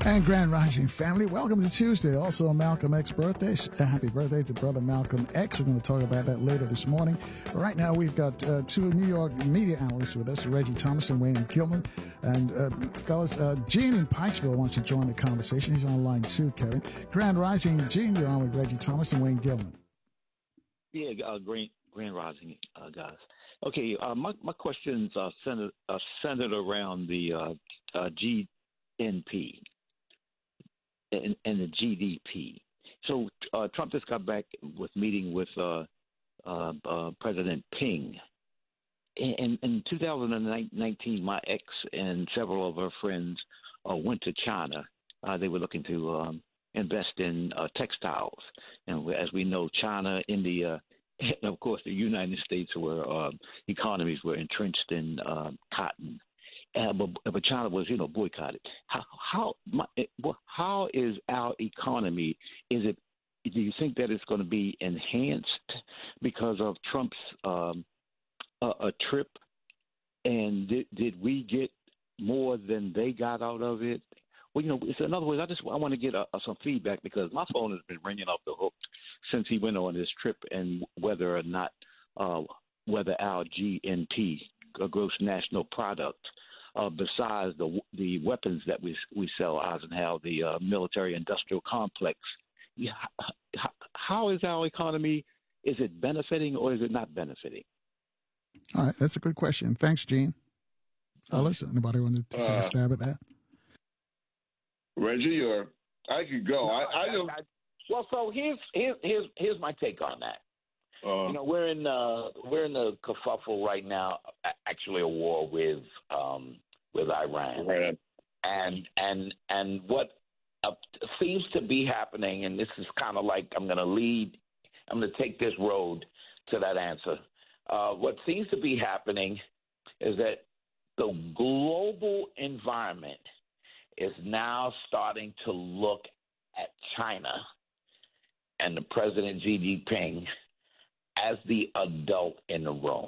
And Grand Rising family, welcome to Tuesday. Also, Malcolm X birthday. Happy birthday to brother Malcolm X. We're going to talk about that later this morning. But right now, we've got two New York media analysts with us, Reggie Thomas and Wayne Gilman. And fellas, Gene in Pikesville wants to join the conversation. He's on line too, Kevin. Grand Rising, Gene, you're on with Reggie Thomas and Wayne Gilman. Yeah, Grand Rising, guys. Okay, my questions are centered around the GNP. And the GDP. So Trump just got back with meeting with President Ping. In 2019, my ex and several of her friends went to China. They were looking to invest in textiles. And as we know, China, India, and of course the United States were economies were entrenched in cotton. But China was, boycotted. How is our economy? Do you think that it's going to be enhanced because of Trump's a trip? And did we get more than they got out of it? Well, it's in other words, I want to get some feedback because my phone has been ringing off the hook since he went on his trip, and whether or not whether our GNP, gross national product, besides the weapons that we sell, Eisenhower, the military-industrial complex, how is our economy? Is it benefiting or is it not benefiting? All right, that's a good question. Thanks, Gene. Fellas, anybody want to take a stab at that? Reggie, or I could go. I don't. Well, so here's my take on that. We're in the kerfuffle right now. Actually, a war with Iran, right. and what seems to be happening, and this is kind of like I'm going to take this road to that answer. What seems to be happening is that the global environment is now starting to look at China and the President Xi Jinping as the adult in the room.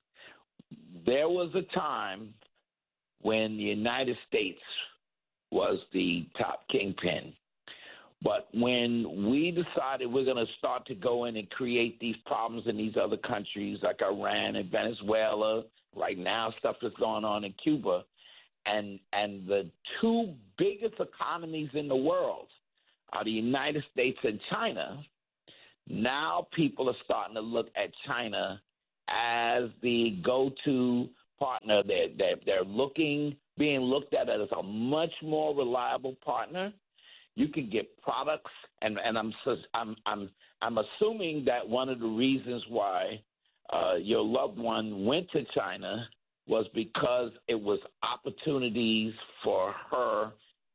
There was a time when the United States was the top kingpin. But when we decided we're going to start to go in and create these problems in these other countries like Iran and Venezuela, right now stuff that's going on in Cuba, and the two biggest economies in the world are the United States and China, now people are starting to look at China as the go-to partner. They're being looked at as a much more reliable partner. You can get products, and I'm assuming that one of the reasons why your loved one went to China was because it was opportunities for her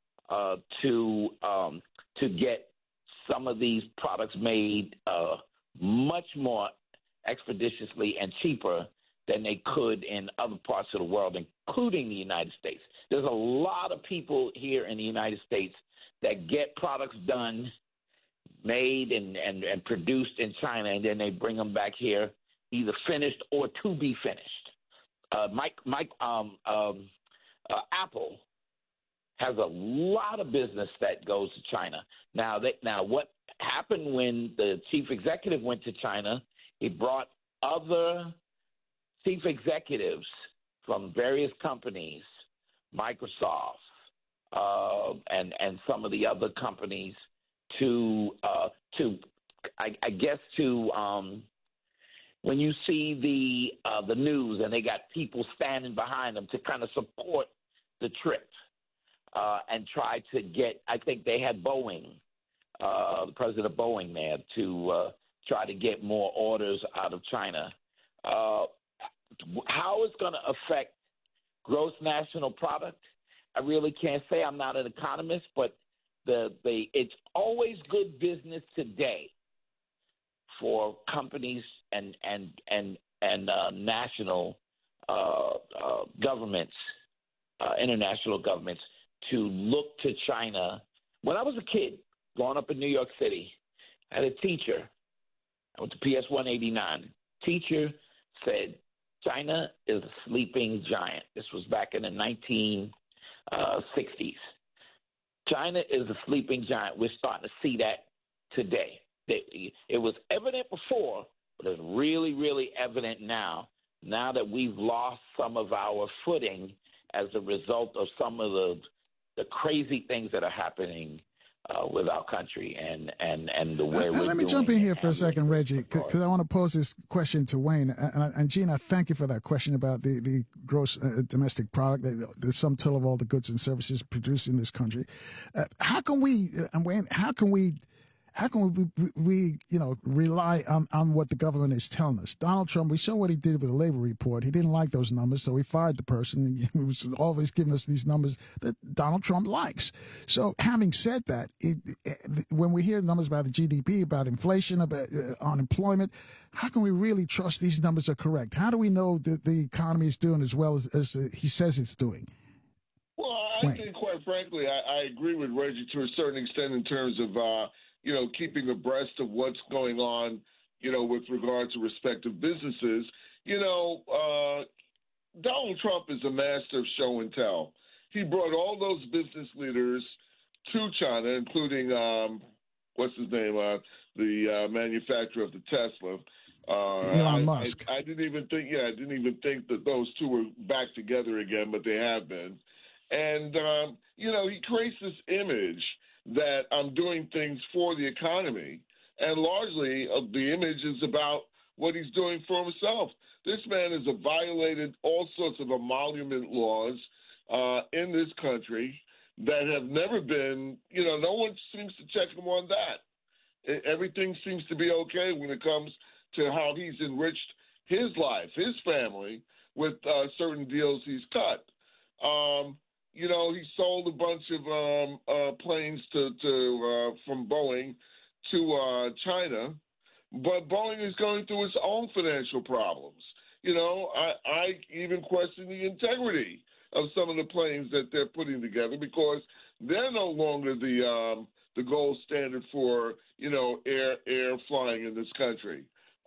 to get some of these products made much more expeditiously and cheaper than they could in other parts of the world, including the United States. There's a lot of people here in the United States that get products done, made and produced in China, and then they bring them back here, either finished or to be finished. Apple has a lot of business that goes to China. Now, what happened when the chief executive went to China? He brought other chief executives from various companies, Microsoft, and some of the other companies when you see the news and they got people standing behind them to kind of support the trip and try to get, I think they had Boeing, the president of Boeing there, to try to get more orders out of China. How it's going to affect gross national product, I really can't say. I'm not an economist, but it's always good business today for companies and national governments, international governments, to look to China. When I was a kid, growing up in New York City, I had a teacher. I went to PS 189. Teacher said, China is a sleeping giant. This was back in the 1960s. China is a sleeping giant. We're starting to see that today. It was evident before, but it's really, really evident now that we've lost some of our footing as a result of some of the crazy things that are happening with our country and the way we're Let me jump in here for a second, Reggie, because I want to pose this question to Wayne. And Gina, thank you for that question about the gross domestic product, the sum total of all the goods and services produced in this country. How can we, and Wayne, how can we rely on what the government is telling us? Donald Trump, we saw what he did with the labor report. He didn't like those numbers, so he fired the person. He was always giving us these numbers that Donald Trump likes. So having said that, when we hear numbers about the GDP, about inflation, about unemployment, how can we really trust these numbers are correct? How do we know that the economy is doing as well as he says it's doing? Well, I think, quite frankly, I agree with Reggie to a certain extent in terms of keeping abreast of what's going on, with regard to respective businesses. Donald Trump is a master of show and tell. He brought all those business leaders to China, including, what's his name, the manufacturer of the Tesla. Elon Musk. I didn't even think that those two were back together again, but they have been. And, he creates this image that I'm doing things for the economy, and largely the image is about what he's doing for himself. This man has violated all sorts of emolument laws in this country that have never been, no one seems to check him on that. Everything seems to be okay when it comes to how he's enriched his life, his family, with certain deals he's cut. He sold a bunch of planes from Boeing to China, but Boeing is going through its own financial problems. I even question the integrity of some of the planes that they're putting together because they're no longer the gold standard for air flying in this country.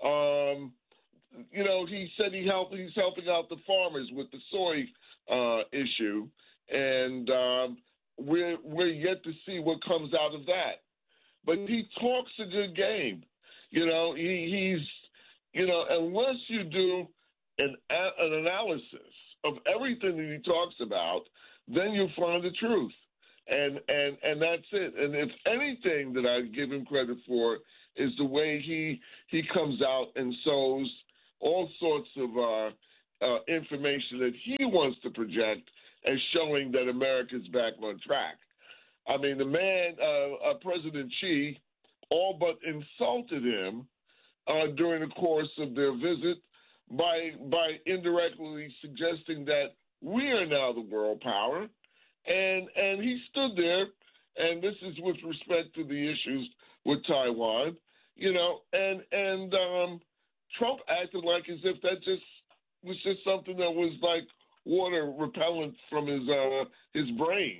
He said he's helping out the farmers with the soy issue. And we're yet to see what comes out of that. But he talks a good game. He's unless you do an analysis of everything that he talks about, then you'll find the truth. And that's it. And if anything that I give him credit for is the way he comes out and sows all sorts of information that he wants to project as showing that America's back on track. I mean, the man, President Xi, all but insulted him during the course of their visit by indirectly suggesting that we are now the world power. And he stood there, and this is with respect to the issues with Taiwan, and Trump acted like as if that was just something that was like water repellent from his brain.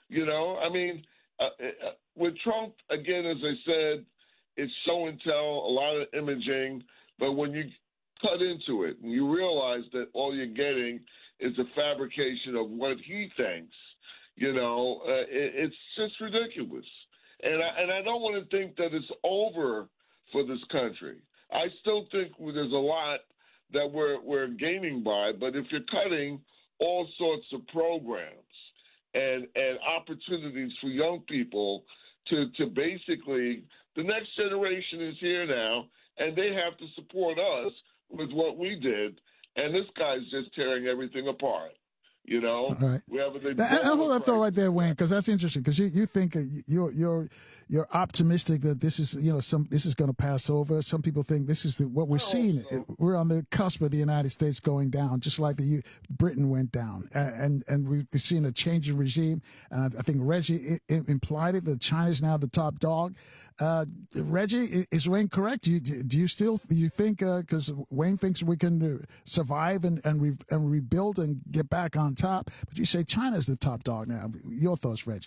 With Trump, again, as I said, it's show and tell, a lot of imaging, but when you cut into it and you realize that all you're getting is a fabrication of what he thinks, it's just ridiculous. And I don't want to think that it's over for this country. I still think there's a lot that we're gaining by, but if you're cutting all sorts of programs and opportunities for young people to basically, the next generation is here now, and they have to support us with what we did, and this guy's just tearing everything apart. All right. Hold that thought right there, Wayne, because that's interesting. Because you think you're optimistic that this is this is going to pass over. Some people think this is what we're seeing. We're on the cusp of the United States going down, just like Britain went down, and we've seen a change in regime. I think Reggie implied it that China's now the top dog. Reggie, is Wayne correct? Do you think because Wayne thinks we can survive and rebuild and get back on top, but you say China's the top dog now? Your thoughts, Reggie?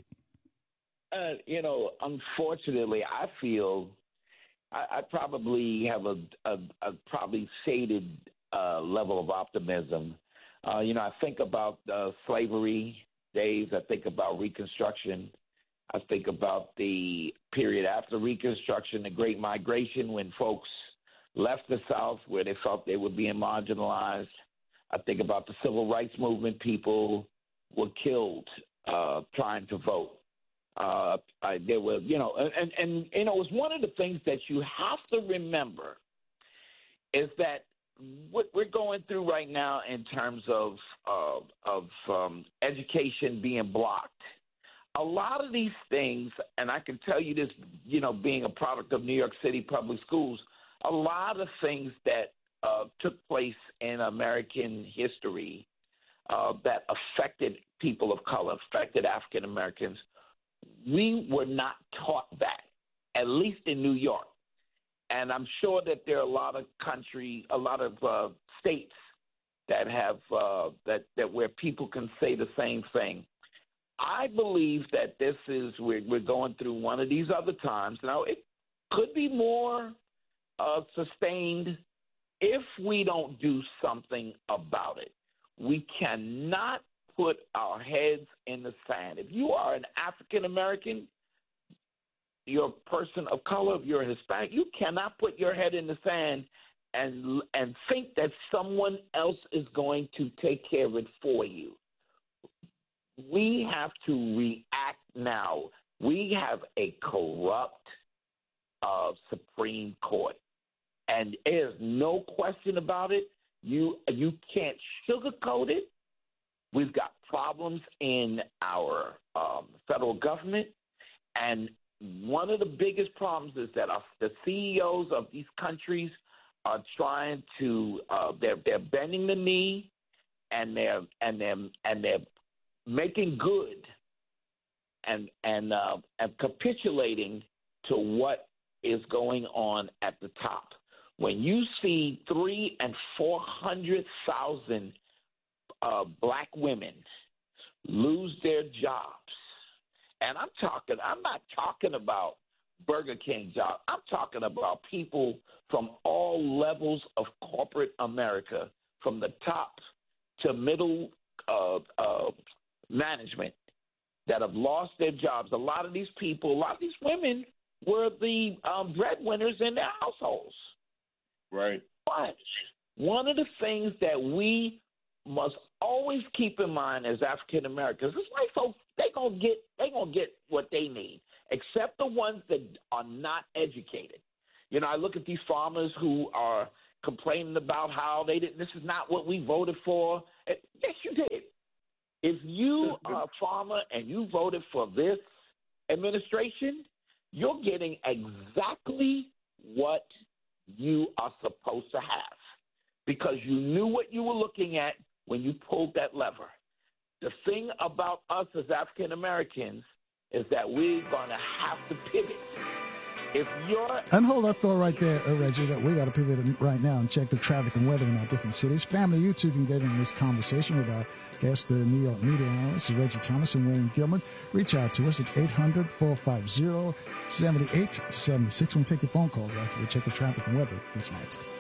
Unfortunately, I feel I probably have a probably shaded level of optimism. I think about slavery days. I think about Reconstruction. I think about the period after Reconstruction, the Great Migration, when folks left the South where they felt they were being marginalized. I think about the Civil Rights Movement. People were killed trying to vote. There were, and it's one of the things that you have to remember is that what we're going through right now in terms of education being blocked. A lot of these things, and I can tell you this, being a product of New York City public schools, a lot of things that took place in American history that affected people of color, affected African Americans, we were not taught that, at least in New York. And I'm sure that there are a lot of states that have that where people can say the same thing. I believe that we're going through one of these other times. Now, it could be more sustained if we don't do something about it. We cannot put our heads in the sand. If you are an African American, you're a person of color, if you're a Hispanic, you cannot put your head in the sand and think that someone else is going to take care of it for you. We have to react now. We have a corrupt Supreme Court, and there's no question about it. You can't sugarcoat it. We've got problems in our federal government, and one of the biggest problems is that the CEOs of these countries are trying to they're bending the knee, and they're making good and capitulating to what is going on at the top. When you see 300,000 and 400,000 black women lose their jobs, and I'm not talking about Burger King jobs. I'm talking about people from all levels of corporate America, from the top to middle management, that have lost their jobs. A lot of these women were the breadwinners in their households. Right. But one of the things that we must always keep in mind as African Americans is white folks, they're gonna get what they need, except the ones that are not educated. I look at these farmers who are complaining about how this is not what we voted for. Yes, you did. If you are a farmer and you voted for this administration, you're getting exactly what you are supposed to have, because you knew what you were looking at when you pulled that lever. The thing about us as African Americans is that we're going to have to pivot. And hold that thought right there, Reggie, that we got to pivot right now and check the traffic and weather in our different cities. Family, you two can get in this conversation with our guest, the New York media analyst, Reggie Thomas and Wayne Gilman. Reach out to us at 800-450-7876. We'll take your phone calls after we check the traffic and weather. That's next.